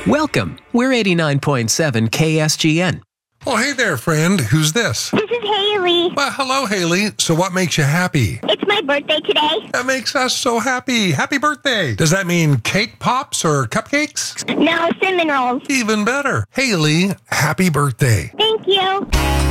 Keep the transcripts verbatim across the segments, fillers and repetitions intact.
Welcome. We're eighty-nine point seven K S G N. Oh, hey there, friend. Who's this? This is Haley. Well, hello, Haley. So what makes you happy? It's my birthday today. That makes us so happy. Happy birthday. Does that mean cake pops or cupcakes? No, cinnamon rolls. Even better. Haley, happy birthday. Thank you.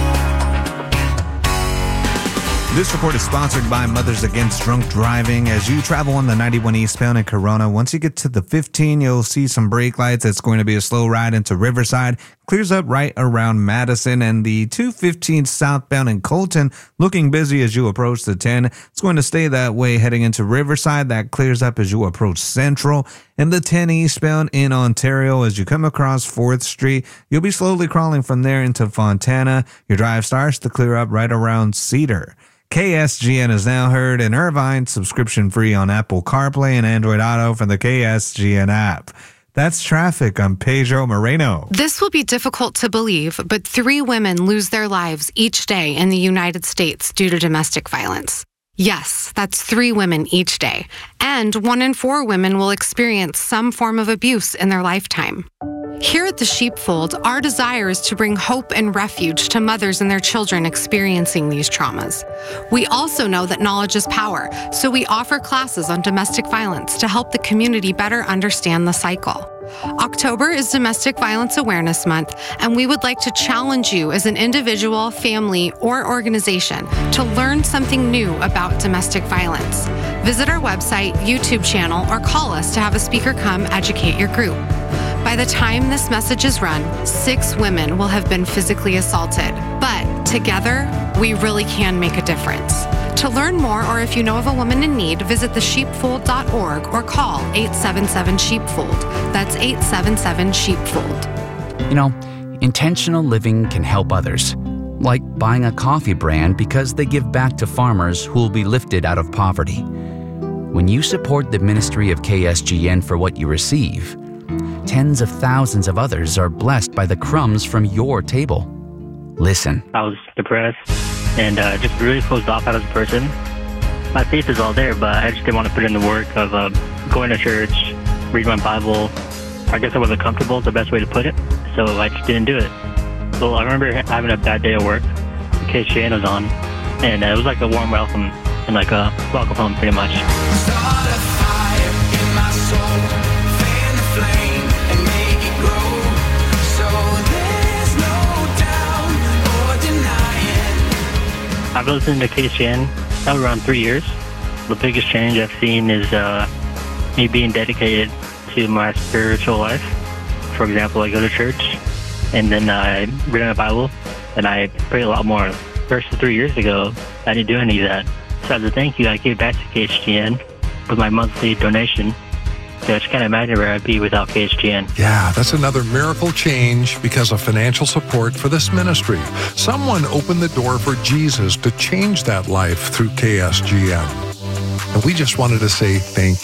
This report is sponsored by Mothers Against Drunk Driving. As you travel on the ninety-one eastbound in Corona, once you get to the fifteen, you'll see some brake lights. It's going to be a slow ride into Riverside. Clears up right around Madison, and the two fifteen southbound in Colton, looking busy as you approach the ten. It's going to stay that way heading into Riverside. That clears up as you approach Central. And the ten eastbound in Ontario, as you come across fourth Street, you'll be slowly crawling from there into Fontana. Your drive starts to clear up right around Cedar. K S G N is now heard in Irvine, subscription free on Apple CarPlay and Android Auto from the K S G N app. That's traffic. I'm Pedro Moreno. This will be difficult to believe, but three women lose their lives each day in the United States due to domestic violence. Yes, that's three women each day. And one in four women will experience some form of abuse in their lifetime. Here at the Sheepfold, our desire is to bring hope and refuge to mothers and their children experiencing these traumas. We also know that knowledge is power, so we offer classes on domestic violence to help the community better understand the cycle. October is Domestic Violence Awareness Month, and we would like to challenge you as an individual, family, or organization to learn something new about domestic violence. Visit our website, YouTube channel, or call us to have a speaker come educate your group. By the time this message is run, six women will have been physically assaulted. But together, we really can make a difference. To learn more, or if you know of a woman in need, visit the sheepfold dot org or call eight seven seven sheepfold. That's eight seven seven sheepfold. You know, intentional living can help others, like buying a coffee brand because they give back to farmers who will be lifted out of poverty. When you support the ministry of K S G N for what you receive, tens of thousands of others are blessed by the crumbs from your table. Listen. I was depressed and uh, just really closed off as a person. My faith is all there, but I just didn't want to put in the work of uh, going to church, reading my Bible. I guess I wasn't comfortable, is the best way to put it, so I just didn't do it. So I remember having a bad day at work. The K S G N was on, and uh, it was like a warm welcome and like a welcome home pretty much. Start a fire in my soul, fan the flame and make it grow, so there's no doubt or denying. I've listened to K S G N now around three years. The biggest change I've seen is uh, me being dedicated to my spiritual life. For example, I go to church and then I read my Bible and I pray a lot more. Versus three years ago, I didn't do any of that. So as a thank you, I gave back to K S G N with my monthly donation. So I just can't imagine where I'd be without K S G N. Yeah, that's another miracle change because of financial support for this ministry. Someone opened the door for Jesus to change that life through K S G N. And we just wanted to say thank you.